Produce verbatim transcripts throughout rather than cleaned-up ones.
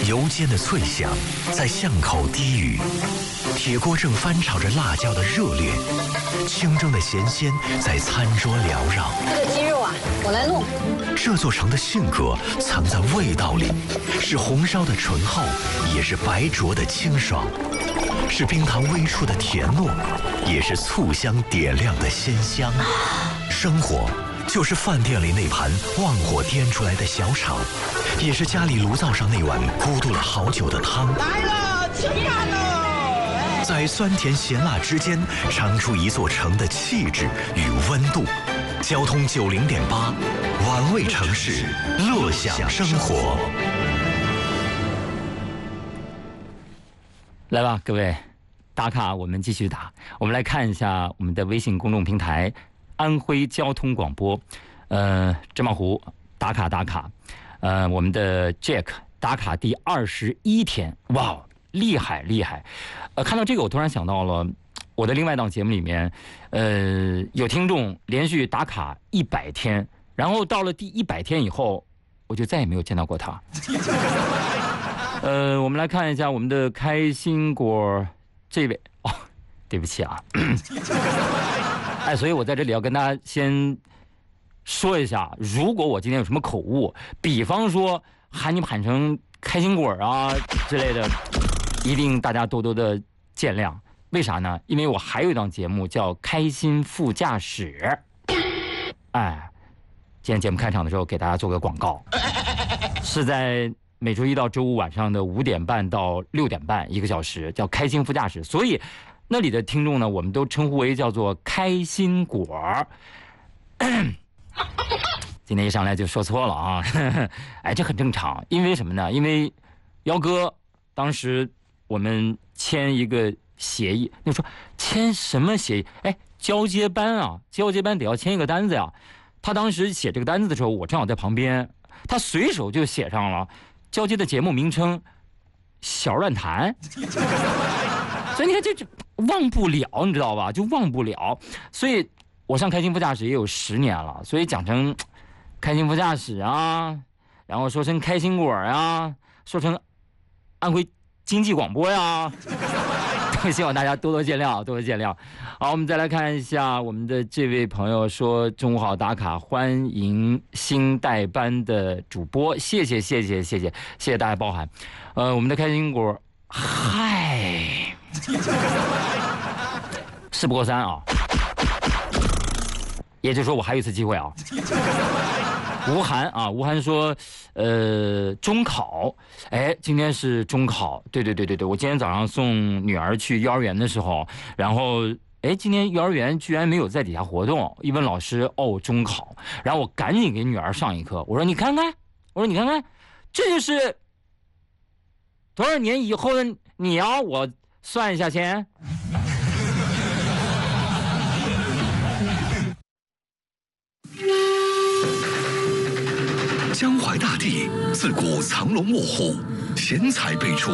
油煎的脆香在巷口低语，铁锅正翻炒着辣椒的热烈，清蒸的咸鲜在餐桌缭绕。 这个鸡肉啊，我来弄。 这座城的性格藏在味道里，是红烧的醇厚，也是白灼的清爽，是冰糖微触的甜糯，也是醋香点亮的鲜香。生活就是饭店里那盘旺火颠出来的小炒，也是家里炉灶上那碗咕嘟了好久的汤。 来了，吃饭喽！ 在酸甜咸辣之间，尝出一座城的气质与温度。交通九零点八，玩味城市，乐享生活。 来吧，各位，打卡，我们继续打。我们来看一下我们的微信公众平台。安徽交通广播，呃，芝麻糊打卡打卡，呃，我们的 Jack 打卡第二十一天，哇，厉害厉害！呃，看到这个，我突然想到了我的另外一档节目里面，呃，有听众连续打卡一百天，然后到了第一百天以后，我就再也没有见到过他。呃，我们来看一下我们的开心果这位，哦，对不起啊。哎，所以我在这里要跟大家先说一下，如果我今天有什么口误，比方说喊你喊成开心果啊之类的，一定大家多多的见谅。为啥呢？因为我还有一档节目叫《开心副驾驶》。哎，今天节目开场的时候给大家做个广告，是在每周一到周五晚上的五点半到六点半，一个小时，叫《开心副驾驶》，所以。那里的听众呢，我们都称呼为叫做开心果。今天一上来就说错了啊，哎，这很正常，因为什么呢？因为姚哥当时我们签一个协议，那说签什么协议？哎，交接班啊，交接班得要签一个单子呀。他当时写这个单子的时候，我正好在旁边，他随手就写上了交接的节目名称《小乱谈》。所以你看，这就忘不了，你知道吧？就忘不了。所以我上开心副驾驶也有十年了，所以讲成开心副驾驶啊，然后说成开心果啊，说成安徽经济广播呀，都希望大家多多见谅，多多见谅。好，我们再来看一下我们的这位朋友说：“中午好，打卡，欢迎新代班的主播，谢谢，谢谢，谢谢，谢谢大家包涵。”呃，我们的开心果，嗨。事不过三啊，也就是说我还有一次机会啊。吴涵啊，吴涵说，呃，中考，哎，今天是中考，对对对对对，我今天早上送女儿去幼儿园的时候，然后，哎，今天幼儿园居然没有在底下活动，一问老师，哦，中考，然后我赶紧给女儿上一课，我说你看看，我说你看看，这就是多少年以后的你啊，我。算一下钱。 江淮大地自古藏龙卧虎，贤才辈出。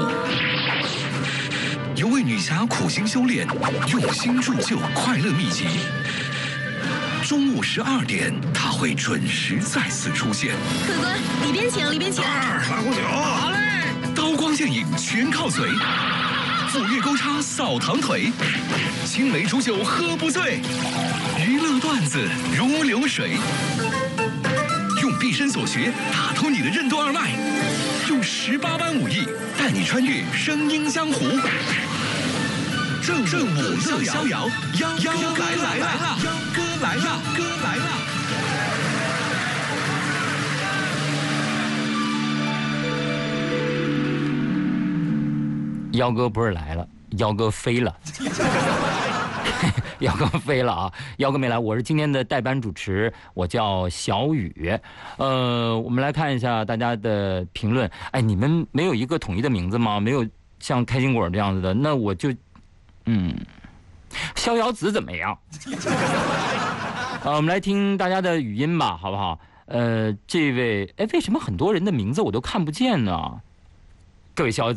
有位女侠苦心修炼，用心铸就快乐秘籍。中午十二点，她会准时再次出现。 客官，里边请，里边请。 二来壶酒。好嘞。刀光剑影全靠嘴。斧钺钩叉扫堂腿，青梅煮酒喝不醉，娱乐段子如流水，用毕生所学打通你的任督二脉，用十八般武艺带你穿越声音江湖。正正午乐逍遥，幺幺哥来了，幺哥来了，哥来了。 幺哥不是来了，幺哥飞了。幺哥飞了啊！幺哥没来，我是今天的代班主持，我叫小雨。呃，我们来看一下大家的评论。哎，你们没有一个统一的名字吗？没有像开心果这样子的，那我就，嗯，逍遥子怎么样？呃，我们来听大家的语音吧，好不好？呃，这位，哎，为什么很多人的名字我都看不见呢？各位逍遥子。